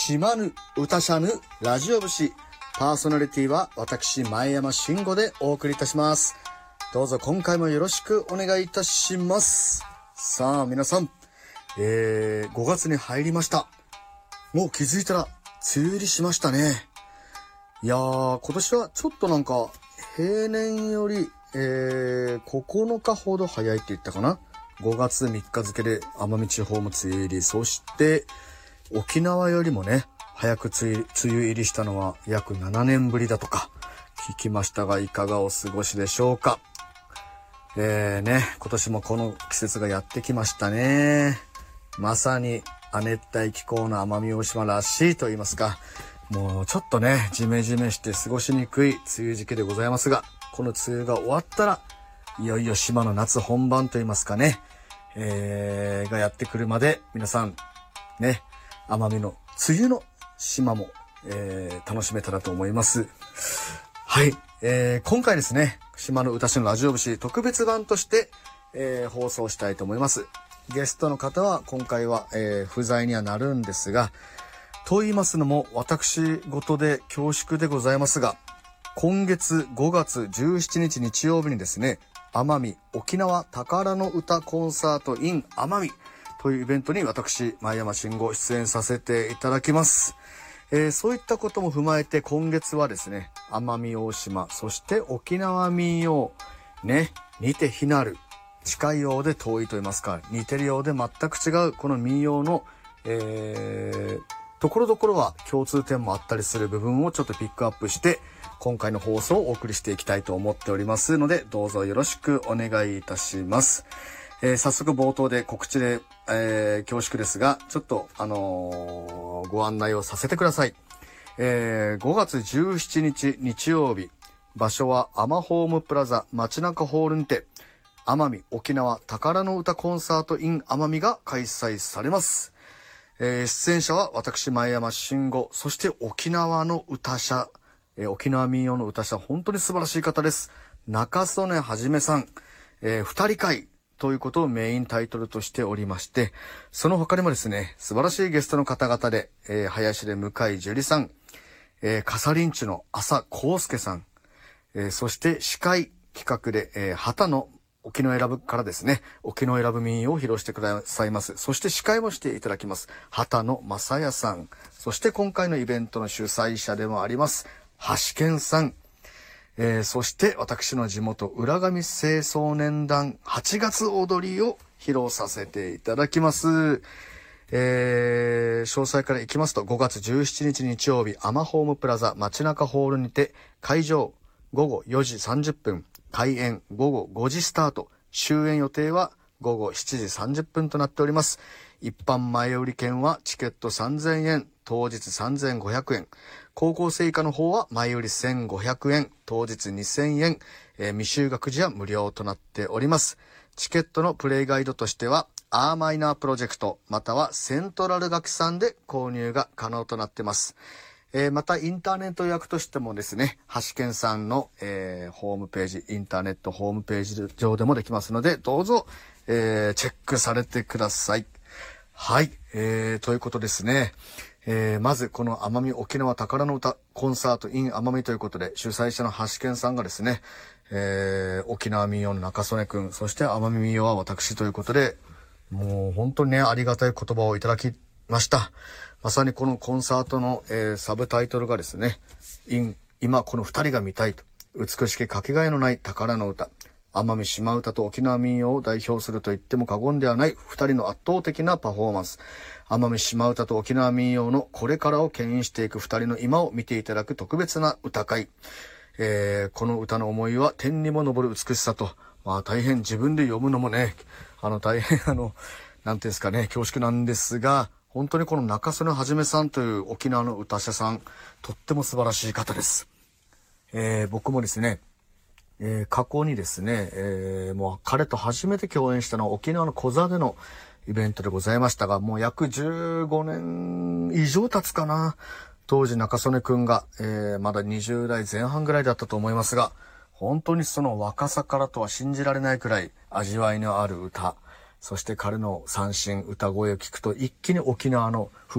島ぬ歌しゃぬラジオ節。パーソナリティは私前山慎吾でお送りいたします。どうぞ今回もよろしくお願いいたします。さあ皆さん、5月に入りました。もう気づいたら梅雨入りしましたね。いやー、今年はちょっとなんか平年より、9日ほど早いって言ったかな。5月3日付で奄美地方も梅雨入り、そして沖縄よりもね早く梅雨入りしたのは約7年ぶりだとか聞きましたが、いかがお過ごしでしょうか。今年もこの季節がやってきましたね。まさに亜熱帯気候の奄美大島らしいと言いますか、もうちょっとねジメジメして過ごしにくい梅雨時期でございますが、この梅雨が終わったらいよいよ島の夏本番と言いますかね、がやってくるまで皆さんね、奄美の梅雨の島も、楽しめたらと思います。はい、今回ですね、島の歌しのラジオ節特別版として、放送したいと思います。ゲストの方は今回は、不在にはなるんですが、と言いますのも私事で恐縮でございますが、今月5月17日日曜日にですね、奄美沖縄宝の歌コンサート in 奄美というイベントに私前山慎吾出演させていただきます。そういったことも踏まえて今月はですね、奄美大島そして沖縄民謡ね、似て非なる、近いようで遠いと言いますか、似てるようで全く違うこの民謡の、ところどころは共通点もあったりする部分をちょっとピックアップして今回の放送をお送りしていきたいと思っておりますので、どうぞよろしくお願いいたします。早速冒頭で告知で、恐縮ですがちょっとご案内をさせてください。5月17日日曜日、場所はアマホームプラザ街中ホールにて奄美沖縄宝の歌コンサート in 奄美が開催されます。出演者は私前山慎吾、そして沖縄の歌者、沖縄民謡の歌者、本当に素晴らしい方です。中曽根はじめさん、二人会ということをメインタイトルとしておりまして、その他にもですね、素晴らしいゲストの方々で、林で向井樹里さん、カサリンチュの浅康介さん、そして司会企画で、旗の沖永良部からですね、沖永良部民謡を披露してくださいます。そして司会もしていただきます畑野正也さん、そして今回のイベントの主催者でもあります橋健さん、そして私の地元浦上青少年団8月踊りを披露させていただきます。詳細からいきますと、5月17日日曜日、アマホームプラザ街中ホールにて、会場午後4時30分、開演午後5時スタート、終演予定は午後7時30分となっております。一般前売り券はチケット3000円、当日3500円。高校生以下の方は前売り1500円、当日2000円。未就学児は無料となっております。チケットのプレイガイドとしては、アーマイナープロジェクト、またはセントラル楽器さんで購入が可能となっています。またインターネット予約としてもですね、橋健さんの、ホームページ、インターネットホームページ上でもできますので、どうぞ、チェックされてください。はい、ということですね。まずこの奄美沖縄宝の歌コンサート in 奄美ということで、主催者の橋健さんがですね、沖縄民謡の中曽根くん、そして奄美民謡は私ということで、もう本当にね、ありがたい言葉をいただきました。まさにこのコンサートの、サブタイトルがですね、今この二人が見たいと、美しきかけがえのない宝の歌、奄美島唄と沖縄民謡を代表すると言っても過言ではない二人の圧倒的なパフォーマンス、奄美島唄と沖縄民謡のこれからを牽引していく二人の今を見ていただく特別な歌会。この歌の思いは天にも昇る美しさと、大変自分で読むのもね、大変なんていうんですかね、恐縮なんですが、本当にこの中曽根はじめさんという沖縄の歌者さん、とっても素晴らしい方です。僕もですね、過去にですね、もう彼と初めて共演したのは沖縄の小座でのイベントでございましたが、もう約15年以上経つかな。当時中曽根くんが、まだ20代前半ぐらいだったと思いますが、本当にその若さからとは信じられないくらい味わいのある歌、そして彼の三線歌声を聞くと一気に沖縄の風